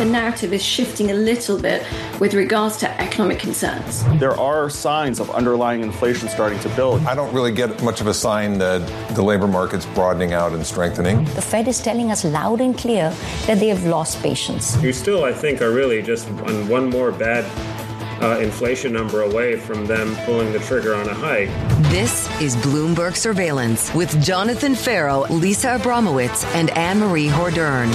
the narrative is shifting a little bit with regards to economic concerns. There are signs of underlying inflation starting to build. I don't really get much of a sign that the labor market's broadening out and strengthening. The Fed is telling us loud and clear that they have lost patience. You still, I think, are really just on one more bad inflation number away from them pulling the trigger on a hike. This is Bloomberg Surveillance with Jonathan Farrow, Lisa Abramowitz, and Anne-Marie Hordern.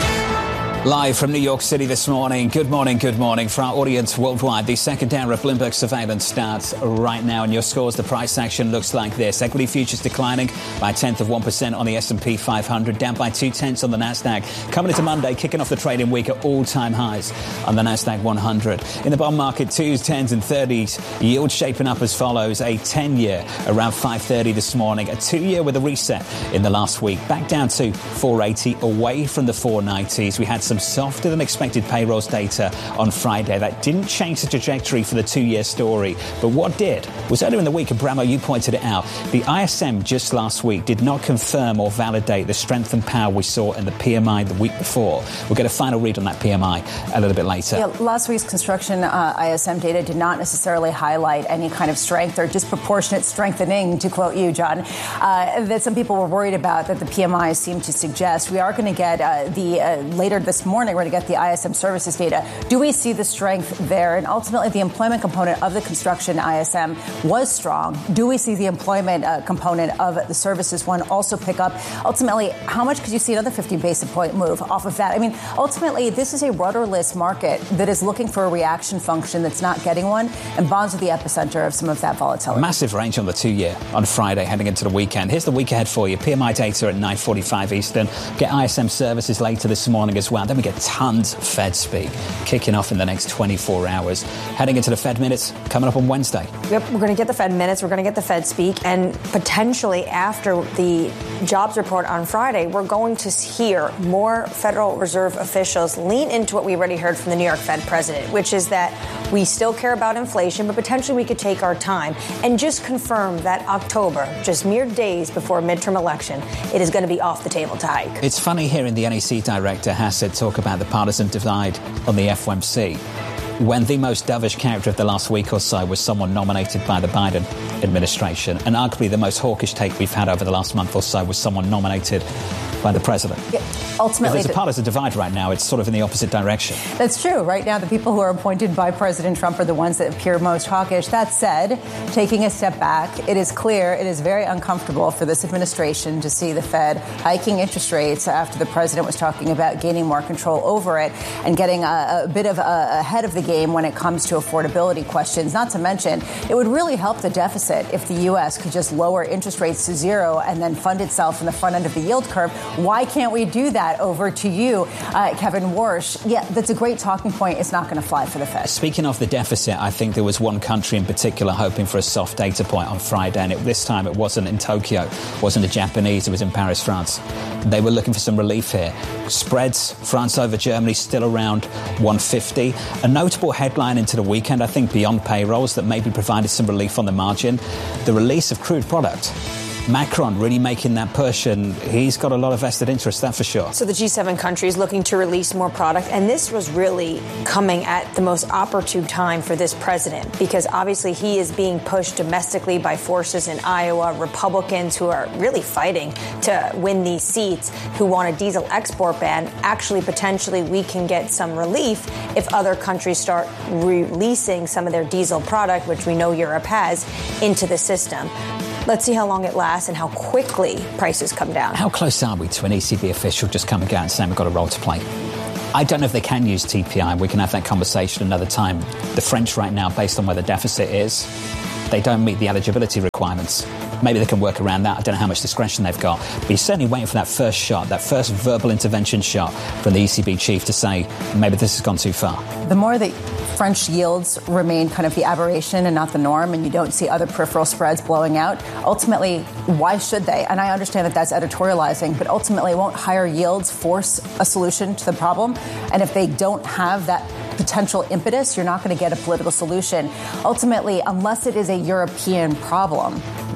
Live from New York City this morning. Good morning, good morning. For our audience worldwide, the second hour of Bloomberg Surveillance starts right now. And your scores, the price action looks like this. Equity futures declining by 0.1% on the S&P 500, down by 0.2 on the Nasdaq. Coming into Monday, kicking off the trading week at all-time highs on the Nasdaq 100. In the bond market, 2s, 10s and 30s. Yields shaping up as follows. A 10-year around 5.30 this morning. A 2-year with a reset in the last week. Back down to 4.80, away from the 4.90s. We had some softer than expected payrolls data on Friday. That didn't change the trajectory for the 2-year story. But what did was earlier in the week, and Bramo, you pointed it out, the ISM just last week did not confirm or validate the strength and power we saw in the PMI the week before. We'll get a final read on that PMI a little bit later. Yeah, last week's construction ISM data did not necessarily highlight any kind of strength or disproportionate strengthening, to quote you, John, that some people were worried about that the PMI seemed to suggest. We are going to get later this morning, we're going to get the ISM services data. Do we see the strength there? And ultimately, the employment component of the construction ISM was strong. Do we see the employment component of the services one also pick up? Ultimately, how much could you see another 50 basis point move off of that? I mean, ultimately, this is a rudderless market that is looking for a reaction function that's not getting one, and bonds are the epicenter of some of that volatility. Massive range on the 2-year on Friday heading into the weekend. Here's the week ahead for you. PMI data at 9:45 Eastern. Get ISM services later this morning as well. Then we get tons of Fed speak kicking off in the next 24 hours. Heading into the Fed minutes coming up on Wednesday. Yep, we're going to get the Fed minutes. We're going to get the Fed speak. And potentially after the jobs report on Friday, we're going to hear more Federal Reserve officials lean into what we already heard from the New York Fed president, which is that we still care about inflation, but potentially we could take our time and just confirm that October, just mere days before midterm election, it is going to be off the table to hike. It's funny hearing the NEC director Hassett talk about the partisan divide on the FOMC when the most dovish character of the last week or so was someone nominated by the Biden administration, and arguably the most hawkish take we've had over the last month or so was someone nominated by the president. Yeah, ultimately, if there's a partisan divide right now, it's sort of in the opposite direction. That's true. Right now, the people who are appointed by President Trump are the ones that appear most hawkish. That said, taking a step back, it is clear it is very uncomfortable for this administration to see the Fed hiking interest rates after the president was talking about gaining more control over it and getting a bit of ahead of the game when it comes to affordability questions. Not to mention, it would really help the deficit if the U.S. could just lower interest rates to zero and then fund itself in the front end of the yield curve. Why can't we do that? Over to you, Kevin Warsh. Yeah, that's a great talking point. It's not going to fly for the Fed. Speaking of the deficit, I think there was one country in particular hoping for a soft data point on Friday, and this time it wasn't in Tokyo, it wasn't the Japanese, it was in Paris, France. They were looking for some relief here. Spreads, France over Germany, still around 150. A notable headline into the weekend, I think, beyond payrolls that maybe provided some relief on the margin, the release of crude product. Macron really making that push, and he's got a lot of vested interest, that's for sure. So the G7 countries looking to release more product, and this was really coming at the most opportune time for this president, because obviously he is being pushed domestically by forces in Iowa, Republicans who are really fighting to win these seats, who want a diesel export ban. Actually, potentially, we can get some relief if other countries start releasing some of their diesel product, which we know Europe has, into the system. Let's see how long it lasts and how quickly prices come down. How close are we to an ECB official just coming out and saying we've got a role to play? I don't know if they can use TPI. We can have that conversation another time. The French right now, based on where the deficit is, they don't meet the eligibility requirements. Maybe they can work around that. I don't know how much discretion they've got. But you're certainly waiting for that first shot, that first verbal intervention shot from the ECB chief to say, maybe this has gone too far. The more that French yields remain kind of the aberration and not the norm, and you don't see other peripheral spreads blowing out, ultimately, why should they? And I understand that that's editorializing, but ultimately won't higher yields force a solution to the problem? And if they don't have that potential impetus, you're not going to get a political solution. Ultimately, unless it is a European problem,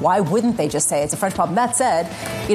Why wouldn't they just say it's a French problem? That said, a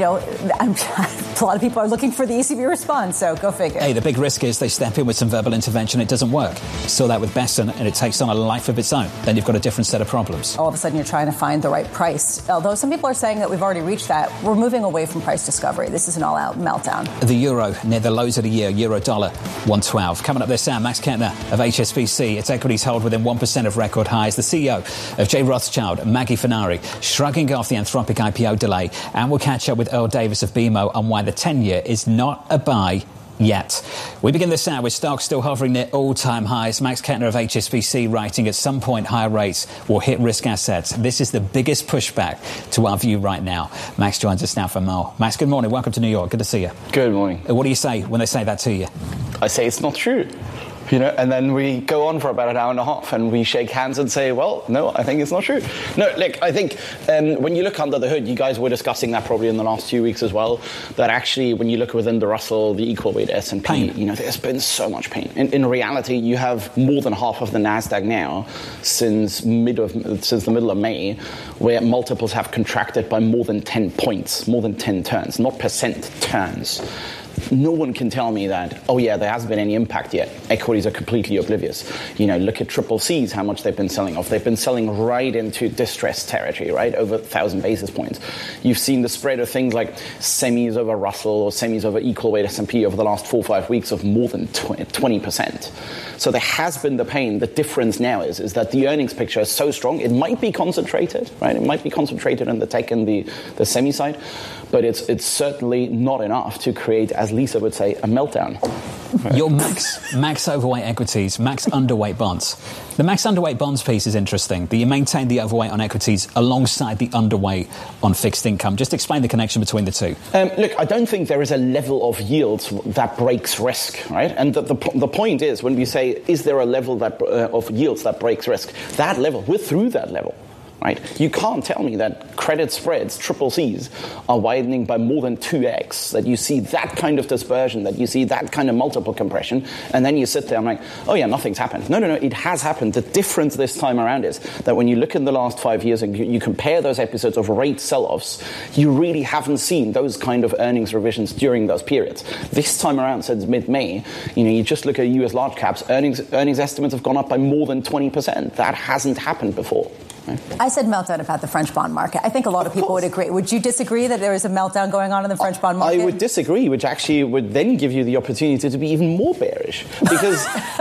lot of people are looking for the ECB response, so go figure. Hey, the big risk is they step in with some verbal intervention, it doesn't work. Saw that with Besson, and it takes on a life of its own. Then you've got a different set of problems. All of a sudden, you're trying to find the right price. Although some people are saying that we've already reached that, we're moving away from price discovery. This is an all-out meltdown. The euro near the lows of the year, euro dollar 112. Coming up this hour, Max Kettner of HSBC. Its equities hold within 1% of record highs. The CEO of J. Rothschild, Maggie Fenari, shrugging off the Anthropic IPO delay. And we'll catch up with Earl Davis of BMO on why the 10-year is not a buy yet. We begin this hour with stocks still hovering near all-time highs. Max Kettner of HSBC writing at some point higher rates will hit risk assets. This is the biggest pushback to our view right now. Max joins us now for more. Max, good morning. Welcome to New York. Good to see you. Good morning. What do you say when they say that to you? I say it's not true. And then we go on for about an hour and a half and we shake hands and say, well, no, I think it's not true. No, look, I think when you look under the hood, you guys were discussing that probably in the last 2 weeks as well, that actually when you look within the Russell, the equal weight S&P, there's been so much pain. In reality, you have more than half of the NASDAQ now since the middle of May, where multiples have contracted by more than 10 points, more than 10 turns, not percent, turns. No one can tell me that, there hasn't been any impact yet. Equities are completely oblivious. Look at triple C's, how much they've been selling off. They've been selling right into distress territory, right, over 1,000 basis points. You've seen the spread of things like semis over Russell or semis over equal weight S&P over the last 4 or 5 weeks of more than 20%. So there has been the pain. The difference now is that the earnings picture is so strong. It might be concentrated, right? It might be concentrated in the tech and the semi side, but it's certainly not enough to create, as Lisa would say, a meltdown. Your max overweight equities, max underweight bonds. The max underweight bonds piece is interesting. That you maintain the overweight on equities alongside the underweight on fixed income. Just explain the connection between the two. Look, I don't think there is a level of yields that breaks risk, right? And the point is, when we say, is there a level of yields that breaks risk? That level, we're through that level. Right? You can't tell me that credit spreads, triple C's, are widening by more than 2x, that you see that kind of dispersion, that you see that kind of multiple compression, and then you sit there and nothing's happened. No, it has happened. The difference this time around is that when you look in the last 5 years and you compare those episodes of rate sell-offs, you really haven't seen those kind of earnings revisions during those periods. This time around, since mid-May, you just look at US large caps, earnings estimates have gone up by more than 20%. That hasn't happened before. I said meltdown about the French bond market. I think a lot of people would agree. Would you disagree that there is a meltdown going on in the French bond market? I would disagree, which actually would then give you the opportunity to be even more bearish. Because,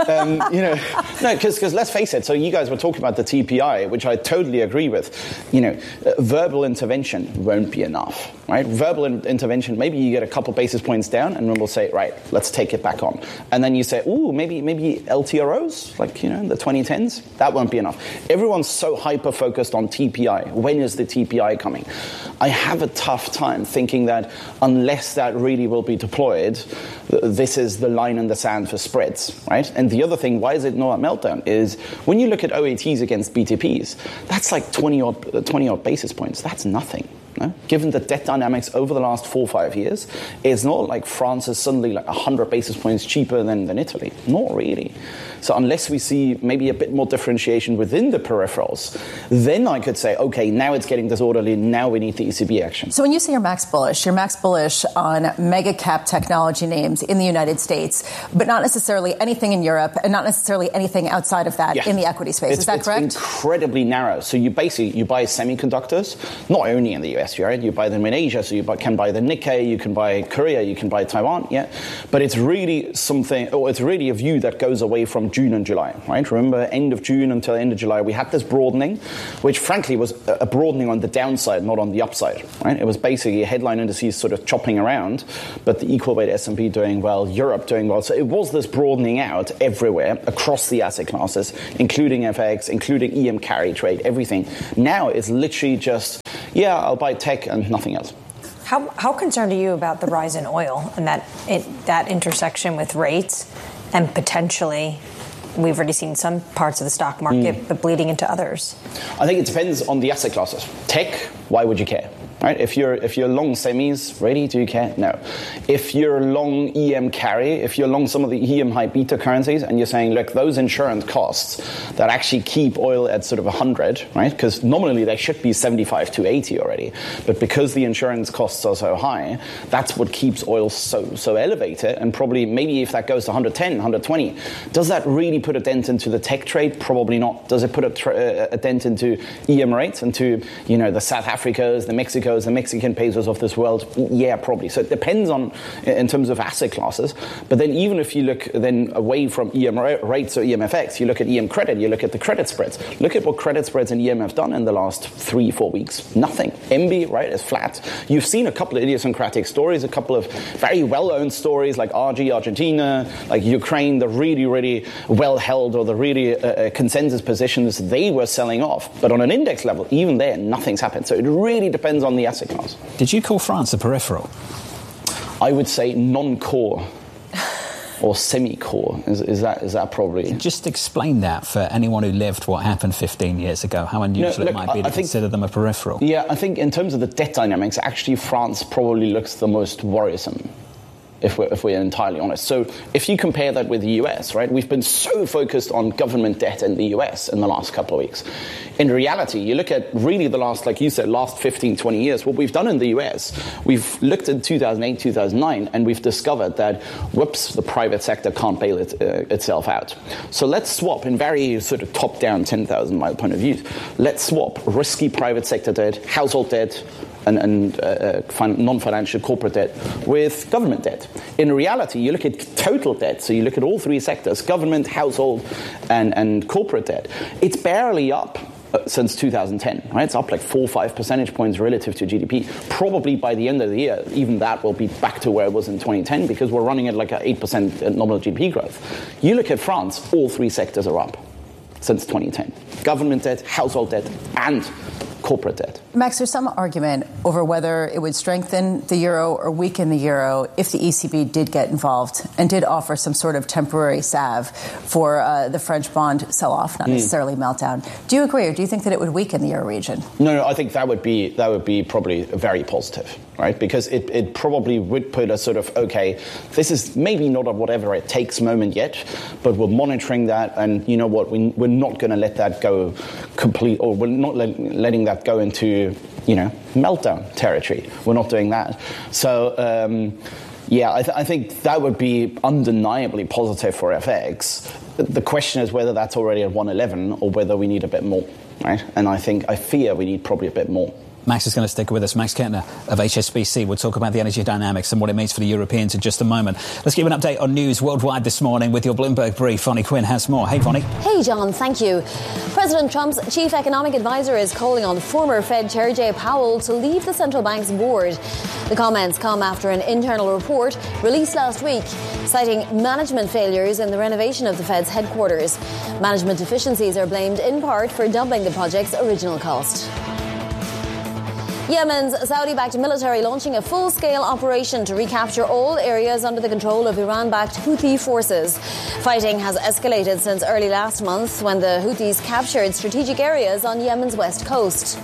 because let's face it, so you guys were talking about the TPI, which I totally agree with. Verbal intervention won't be enough, right? Verbal intervention, maybe you get a couple basis points down and then we'll say, right, let's take it back on. And then you say, maybe LTROs, in the 2010s, that won't be enough. Everyone's so hyper-focused on TPI. When is the TPI coming? I have a tough time thinking that unless that really will be deployed, this is the line in the sand for spreads, right? And the other thing, why is it not a meltdown, is when you look at OATs against BTPs, that's like 20 odd basis points. That's nothing. No? Given the debt dynamics over the last 4 or 5 years, it's not like France is suddenly 100 basis points cheaper than Italy. Not really. So unless we see maybe a bit more differentiation within the peripherals, then I could say, okay, now it's getting disorderly, now we need the ECB action. So when you say you're max bullish on mega cap technology names in the United States, but not necessarily anything in Europe and not necessarily anything outside of that in the equity space. Is that correct? It's incredibly narrow. So you buy semiconductors, not only in the US, right? You buy them in Asia, so you can buy the Nikkei, you can buy Korea, you can buy Taiwan, But it's really it's really a view that goes away from June and July, right? Remember, end of June until end of July, we had this broadening, which frankly was a broadening on the downside, not on the upside, right? It was basically headline indices sort of chopping around, but the equal weight S&P doing well, Europe doing well. So it was this broadening out everywhere across the asset classes, including FX, including EM carry trade, everything. Now it's literally just, I'll buy tech and nothing else. How concerned are you about the rise in oil and that intersection with rates and potentially, we've already seen some parts of the stock market, but bleeding into others? I think it depends on the asset classes. Tech, why would you care? Right? If you're long semis, really, do you care? No. If you're long EM carry, if you're long some of the EM high beta currencies, and you're saying, look, those insurance costs that actually keep oil at sort of 100, right? Because nominally they should be 75 to 80 already, but because the insurance costs are so high, that's what keeps oil so elevated. And probably maybe if that goes to 110, 120, does that really put a dent into the tech trade? Probably not. Does it put a dent into EM rates, into the South Africas, the Mexicos, the Mexican pesos of this world? Yeah, probably. So it depends on in terms of asset classes. But then even if you look then away from EM rates or EMFX, you look at EM credit, you look at the credit spreads. Look at what credit spreads in EM have done in the last 3-4 weeks. Nothing. MB, right, is flat. You've seen a couple of idiosyncratic stories, a couple of very well-owned stories like RG, Argentina, like Ukraine, the really, really well-held or the really consensus positions they were selling off. But on an index level, even there, nothing's happened. So it really depends on the asset class. Did you call France a peripheral? I would say non-core or semi-core. Is that probably? Just explain that for anyone who lived what happened 15 years ago, how unusual it might be to consider them a peripheral. Yeah, I think in terms of the debt dynamics, actually France probably looks the most worrisome, if we're entirely honest. So if you compare that with the US, right, we've been so focused on government debt in the US in the last couple of weeks. In reality, you look at really the last, like you said, last 15, 20 years, what we've done in the US, we've looked at 2008, 2009, and we've discovered that, whoops, the private sector can't bail itself out. So let's swap in very sort of top-down 10,000-mile point of view. Let's swap risky private sector debt, household debt, and non-financial corporate debt with government debt. In reality, you look at total debt, so you look at all three sectors, government, household, and corporate debt, it's barely up since 2010, right? It's up like 4 or 5 percentage points relative to GDP. Probably by the end of the year, even that will be back to where it was in 2010 because we're running at like an 8% nominal GDP growth. You look at France, all three sectors are up since 2010. Government debt, household debt, and corporate debt. Max, there's some argument over whether it would strengthen the euro or weaken the euro if the ECB did get involved and did offer some sort of temporary salve for the French bond sell-off, not necessarily meltdown. Do you agree, or do you think that it would weaken the euro region? No, I think that would be probably very positive, right? Because it probably would put a sort of, okay, this is maybe not a whatever it takes moment yet, but we're monitoring that, and you know what, we're not going to let that go complete, or we're not letting that go into, meltdown territory. We're not doing that. So, I think that would be undeniably positive for FX. The question is whether that's already at 111 or whether we need a bit more, right? And I fear we need probably a bit more. Max is going to stick with us. Max Kettner of HSBC. We'll talk about the energy dynamics and what it means for the Europeans in just a moment. Let's give an update on news worldwide this morning with your Bloomberg brief. Vonnie Quinn has more. Hey, Vonnie. Hey, John. Thank you. President Trump's chief economic advisor is calling on former Fed Chair Jay Powell to leave the central bank's board. The comments come after an internal report released last week citing management failures in the renovation of the Fed's headquarters. Management deficiencies are blamed in part for doubling the project's original cost. Yemen's Saudi-backed military launching a full-scale operation to recapture all areas under the control of Iran-backed Houthi forces. Fighting has escalated since early last month when the Houthis captured strategic areas on Yemen's west coast.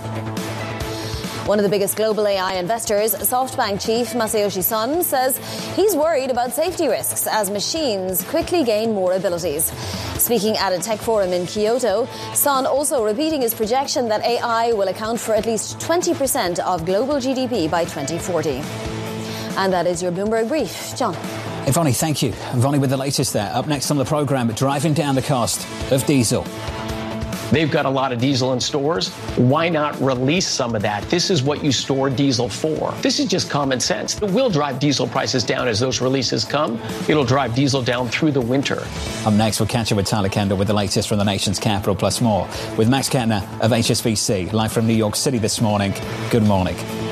One of the biggest global AI investors, SoftBank chief Masayoshi Son, says he's worried about safety risks as machines quickly gain more abilities. Speaking at a tech forum in Kyoto, Son also repeating his projection that AI will account for at least 20% of global GDP by 2040. And that is your Bloomberg Brief. John. Hey, Vonnie, thank you. Vonnie with the latest there. Up next on the programme, driving down the cost of diesel. They've got a lot of diesel in stores. Why not release some of that? This is what you store diesel for. This is just common sense. It will drive diesel prices down as those releases come. It'll drive diesel down through the winter. Up next, we'll catch up with Tyler Kendall with the latest from the nation's capital, plus more with Max Kettner of HSBC, live from New York City this morning. Good morning.